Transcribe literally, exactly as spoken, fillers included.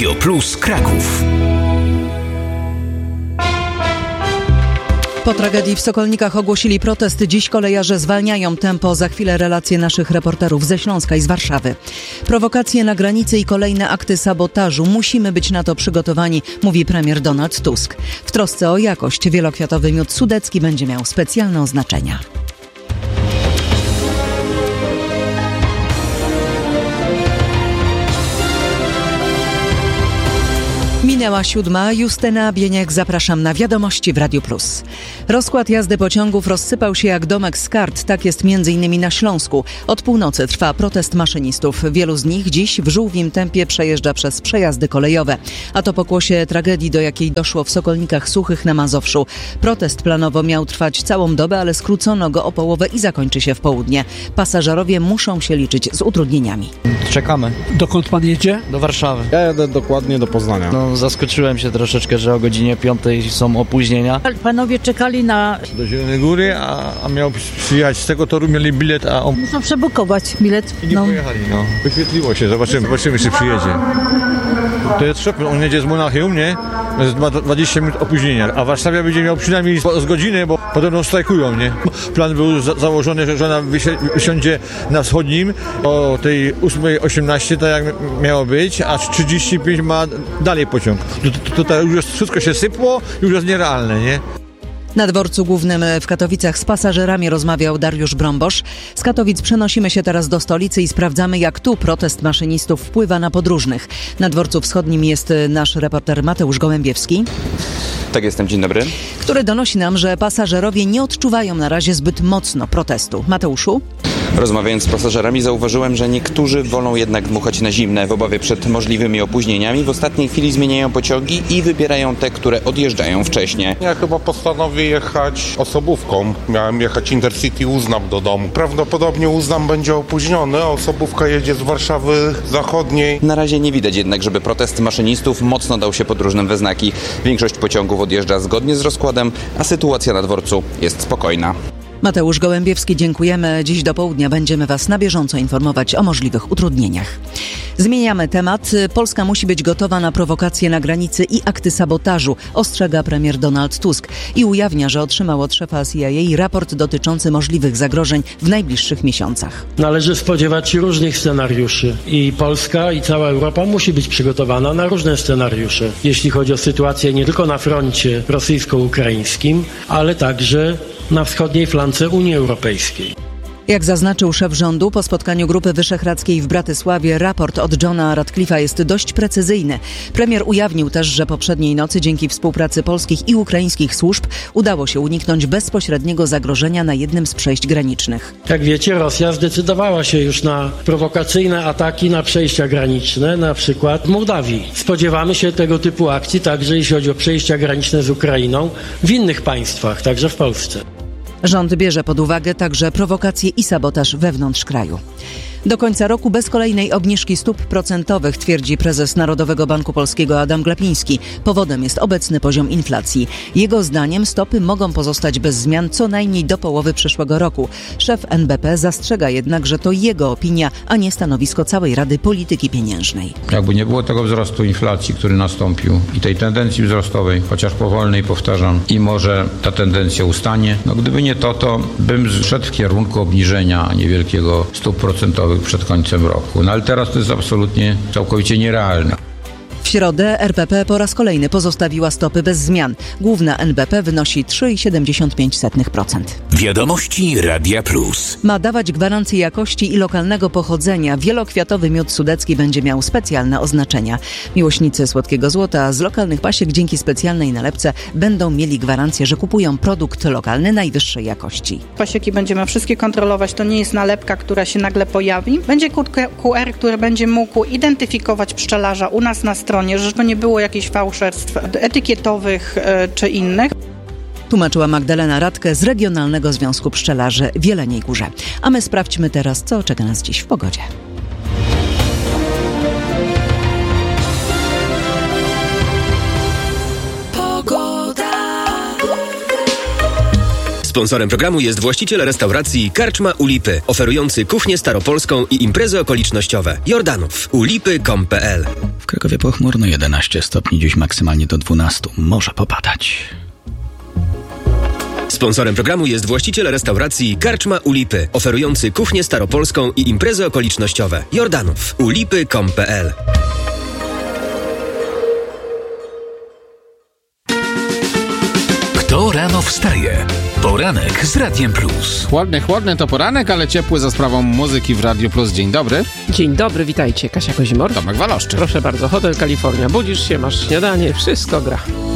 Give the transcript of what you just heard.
Radio Plus Kraków. Po tragedii w Sokolnikach ogłosili protest. Dziś kolejarze zwalniają tempo. Za chwilę relacje naszych reporterów ze Śląska i z Warszawy. Prowokacje na granicy i kolejne akty sabotażu. Musimy być na to przygotowani, mówi premier Donald Tusk. W trosce o jakość wielokwiatowy miód sudecki będzie miał specjalne oznaczenia. Minęła siódma. Justyna Bieniek, zapraszam na wiadomości w Radiu Plus. Rozkład jazdy pociągów rozsypał się jak domek z kart. Tak jest między innymi na Śląsku. Od północy trwa protest maszynistów. Wielu z nich dziś w żółwim tempie przejeżdża przez przejazdy kolejowe. A to pokłosie tragedii, do jakiej doszło w Sokolnikach Suchych na Mazowszu. Protest planowo miał trwać całą dobę, ale skrócono go o połowę i zakończy się w południe. Pasażerowie muszą się liczyć z utrudnieniami. Czekamy. Dokąd pan jedzie? Do Warszawy. Ja jadę dokładnie do Poznania. No, zaskoczyłem się troszeczkę, że o godzinie piątej są opóźnienia. Panowie czekali na... do Zielonej Góry, a, a miał przyjechać z tego toru, mieli bilet, a on... Muszą przebukować bilet. I nie no. pojechali, no. Wyświetliło się, zobaczymy, zobaczymy, czy przyjedzie. To jest szok, on jedzie z Monachium, nie? Jest dwadzieścia minut opóźnienia, a Warszawa będzie miał przynajmniej z godziny, bo podobno strajkują, nie? Plan był za- założony, że żona wysi- wysiądzie na wschodnim o tej ósmej osiemnaście, tak jak miało być, a trzydzieści pięć ma dalej pociąg. Tutaj już wszystko się sypło, już jest nierealne, nie? Na dworcu głównym w Katowicach z pasażerami rozmawiał Dariusz Brąbosz. Z Katowic przenosimy się teraz do stolicy i sprawdzamy, jak tu protest maszynistów wpływa na podróżnych. Na dworcu wschodnim jest nasz reporter Mateusz Gołębiewski. Tak, jestem, dzień dobry. Który donosi nam, że pasażerowie nie odczuwają na razie zbyt mocno protestu. Mateuszu? Rozmawiając z pasażerami, zauważyłem, że niektórzy wolą jednak dmuchać na zimne w obawie przed możliwymi opóźnieniami. W ostatniej chwili zmieniają pociągi i wybierają te, które odjeżdżają wcześniej. Ja chyba postanowię jechać osobówką. Miałem jechać Intercity Uznam do domu. Prawdopodobnie Uznam będzie opóźniony, a osobówka jedzie z Warszawy Zachodniej. Na razie nie widać jednak, żeby protest maszynistów mocno dał się podróżnym we znaki. Większość pociągów odjeżdża zgodnie z rozkładem, a sytuacja na dworcu jest spokojna. Mateusz Gołębiewski, dziękujemy. Dziś do południa będziemy Was na bieżąco informować o możliwych utrudnieniach. Zmieniamy temat. Polska musi być gotowa na prowokacje na granicy i akty sabotażu, ostrzega premier Donald Tusk i ujawnia, że otrzymał od szefa C I A raport dotyczący możliwych zagrożeń w najbliższych miesiącach. Należy spodziewać się różnych scenariuszy i Polska i cała Europa musi być przygotowana na różne scenariusze, jeśli chodzi o sytuację nie tylko na froncie rosyjsko-ukraińskim, ale także na wschodniej flance Unii Europejskiej. Jak zaznaczył szef rządu po spotkaniu Grupy Wyszehradzkiej w Bratysławie, raport od Johna Radcliffe'a jest dość precyzyjny. Premier ujawnił też, że poprzedniej nocy dzięki współpracy polskich i ukraińskich służb udało się uniknąć bezpośredniego zagrożenia na jednym z przejść granicznych. Jak wiecie, Rosja zdecydowała się już na prowokacyjne ataki na przejścia graniczne, na przykład w Mołdawii. Spodziewamy się tego typu akcji także jeśli chodzi o przejścia graniczne z Ukrainą w innych państwach, także w Polsce. Rząd bierze pod uwagę także prowokacje i sabotaż wewnątrz kraju. Do końca roku bez kolejnej obniżki stóp procentowych, twierdzi prezes Narodowego Banku Polskiego Adam Glapiński. Powodem jest obecny poziom inflacji. Jego zdaniem stopy mogą pozostać bez zmian co najmniej do połowy przyszłego roku. Szef N B P zastrzega jednak, że to jego opinia, a nie stanowisko całej Rady Polityki Pieniężnej. Jakby nie było tego wzrostu inflacji, który nastąpił i tej tendencji wzrostowej, chociaż powolnej, powtarzam, i może ta tendencja ustanie, no gdyby nie to, to bym szedł w kierunku obniżenia niewielkiego stóp procentowych przed końcem roku. No ale teraz to jest absolutnie całkowicie nierealne. W środę R P P po raz kolejny pozostawiła stopy bez zmian. Główna N B P wynosi trzy przecinek siedemdziesiąt pięć procent. Wiadomości Radia Plus. Ma dawać gwarancję jakości i lokalnego pochodzenia. Wielokwiatowy miód sudecki będzie miał specjalne oznaczenia. Miłośnicy słodkiego złota z lokalnych pasiek dzięki specjalnej nalepce będą mieli gwarancję, że kupują produkt lokalny najwyższej jakości. Pasieki będziemy wszystkie kontrolować. To nie jest nalepka, która się nagle pojawi. Będzie kod Q R, który będzie mógł identyfikować pszczelarza u nas na stronie, żeby to nie było jakichś fałszerstw etykietowych e, czy innych. Tłumaczyła Magdalena Radke z Regionalnego Związku Pszczelarzy w Jeleniej Górze. A my sprawdźmy teraz, co czeka nas dziś w pogodzie. Sponsorem programu jest właściciel restauracji Karczma u Lipy, oferujący kuchnię staropolską i imprezy okolicznościowe. Jordanów. ulipy kropka com kropka p l. W Krakowie pochmurno jedenaście stopni, dziś maksymalnie do dwunastu. Może popadać. Sponsorem programu jest właściciel restauracji Karczma u Lipy, oferujący kuchnię staropolską i imprezy okolicznościowe. Jordanów. ulipy kropka com kropka p l. Kto rano wstaje? Poranek z Radiem Plus. Chłodny, chłodny to poranek, ale ciepły za sprawą muzyki w Radio Plus. Dzień dobry. Dzień dobry, witajcie. Kasia Kozimor. Tomek Waloszczyk. Proszę bardzo, Hotel California. Budzisz się, masz śniadanie, wszystko gra.